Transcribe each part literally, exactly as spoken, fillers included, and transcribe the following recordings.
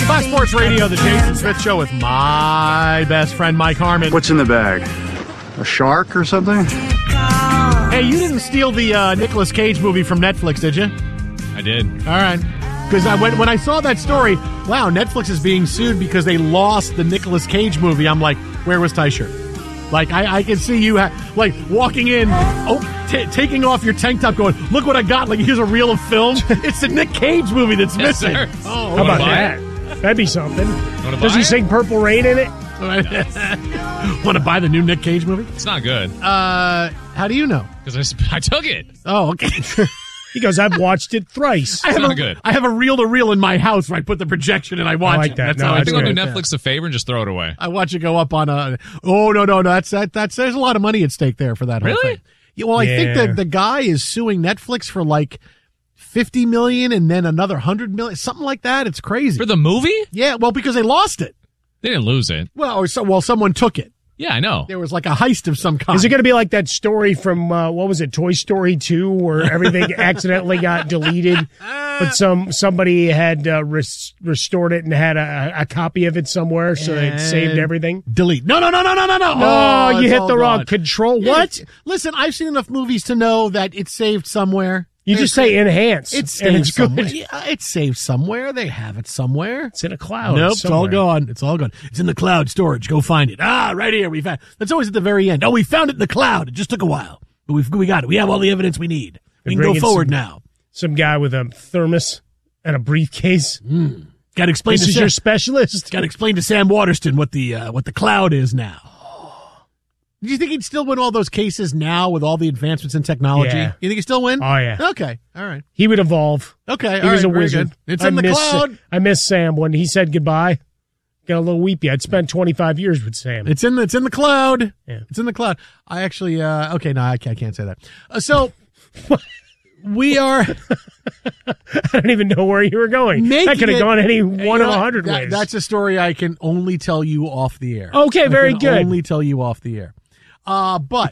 Fox Sports Radio, the Jason Smith Show with my best friend, Mike Harmon. What's in the bag? A shark or something? Hey, you didn't steal the uh, Nicolas Cage movie from Netflix, did you? I did. All right. Because I, when, when I saw that story, wow, Netflix is being sued because they lost the Nicolas Cage movie. I'm like, where was Tyshirt? Like, I, I can see you, ha- like, walking in, oh, t- taking off your tank top going, look what I got. Like, here's a reel of film. It's the Nick Cage movie that's Yes, missing. sir. Oh, How about buy that? That'd be something. Does he it? sing Purple Rain in it? Want to buy the new Nick Cage movie? It's not good. Uh, how do you know? Because I, sp- I took it. Oh, okay. He goes, I've watched it thrice. I have not a, good. I have a reel-to-reel in my house where I put the projection and I watch I like it. that. That's No, how I I I do think I'll it. do Netflix a favor and just throw it away. I watch it go up on a. Oh no no no! That's that. That's there's a lot of money at stake there for that whole Really? thing. Yeah, well, I think Yeah. the the guy is suing Netflix for like fifty million and then another hundred million, something like that. It's crazy. For the movie? Yeah, well, because they lost it. They didn't lose it. Well, or so well, someone took it. Yeah, I know. There was like a heist of some kind. Is it going to be like that story from, uh, what was it, Toy Story two, where everything accidentally got deleted, but some somebody had uh, res- restored it and had a, a copy of it somewhere, so they And saved everything? Delete. No no no no no no no. No, Oh, you it's hit all the wrong gone. control. Yeah, What? Listen, I've seen enough movies to know that it's saved somewhere. You just say enhance, It's and saved it's good. somewhere. Yeah, it's saved somewhere. They have it somewhere. It's in a cloud. Nope, it's all somewhere. gone. It's all gone. It's in the cloud storage. Go find it. Ah, right here. We found. That's always at the very end. Oh, we found it in the cloud. It just took a while, but we we got it. We have all the evidence we need. We can They're go bringing forward some- now. Some guy with a thermos and a briefcase. Got to explain This to is Sam, your specialist. Got to explain to Sam Waterston what the uh, what the cloud is now. Do you think he'd still win all those cases now with all the advancements in technology? Yeah. You think he'd still win? Oh, yeah. Okay. All right. He would evolve. Okay. He all was right, a very wizard. good. It's I in the miss, cloud. I miss Sam when he said goodbye. Got a little weepy. I'd spent twenty-five years with Sam. It's in the, it's in the cloud. Yeah. It's in the cloud. I actually, uh, okay, no, I can't, I can't say that. Uh, so we are I don't even know where you were going. making That could have it- gone any you one know of a what? hundred That- ways. That's a story I can only tell you off the air. Okay, I very can good. Only tell you off the air. Uh, but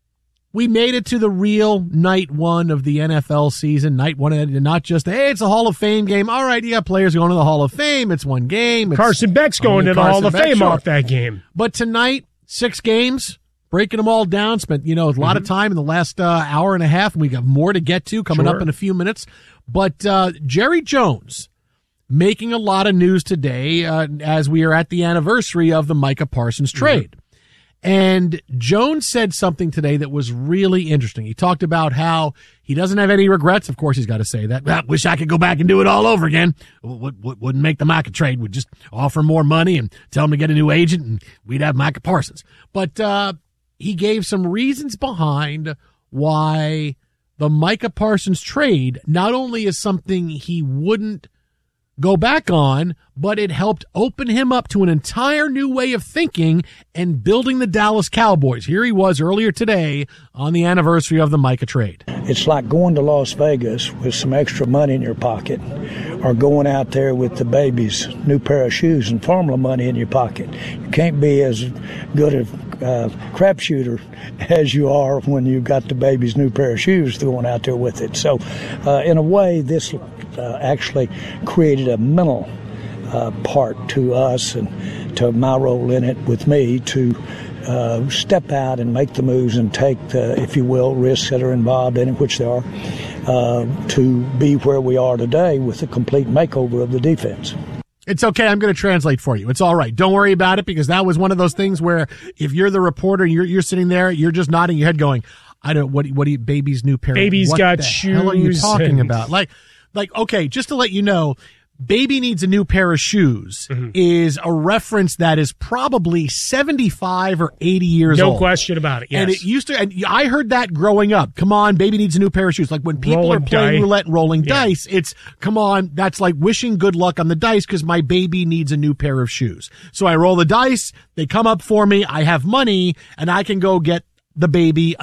we made it to the real night one of the N F L season. Night one, and not just, hey, it's a Hall of Fame game. All right, you got players going to the Hall of Fame. It's one game. It's Carson Beck's going only to the Carson Hall of Beck, Fame sure. off that game. But tonight, six games, breaking them all down. Spent, you know, a lot of time in the last uh, hour and a half, and we got more to get to coming Sure. up in a few minutes. But uh, Jerry Jones making a lot of news today uh, as we are at the anniversary of the Micah Parsons trade. And Jones said something today that was really interesting. He talked about how he doesn't have any regrets. Of course, he's got to say that. I wish I could go back and do it all over again. What, what wouldn't make the Micah trade? Would just offer more money and tell him to get a new agent, and we'd have Micah Parsons. But uh, he gave some reasons behind why the Micah Parsons trade not only is something he wouldn't go back on, but it helped open him up to an entire new way of thinking and building the Dallas Cowboys. Here he was earlier today on the anniversary of the Micah trade. It's like going to Las Vegas with some extra money in your pocket, or going out there with the baby's new pair of shoes and formula money in your pocket. You can't be as good a uh, crap shooter as you are when you've got the baby's new pair of shoes going out there with it. So, uh, in a way, this uh, actually created a mental uh, part to us and to my role in it with me to uh, step out and make the moves and take the, if you will, risks that are involved in it, which there are, uh, to be where we are today with a complete makeover of the defense. It's okay. I'm going to translate for you. It's all right. Don't worry about it, because that was one of those things where if you're the reporter, you're you're sitting there, you're just nodding your head, going, "I don't. What? What do you? Baby's new pair. Baby's what got the hell are you shoes talking and- about? Like, like okay. Just to let you know, baby needs a new pair of shoes Mm-hmm. is a reference that is probably seventy-five or eighty years No old. question about it. Yes. And it used to, and I heard that growing up. Come on, baby needs a new pair of shoes. Like when people Rolling are playing die- roulette, and rolling Yeah. dice, it's, come on, that's like wishing good luck on the dice because my baby needs a new pair of shoes. So I roll the dice, they come up for me, I have money, and I can go get the baby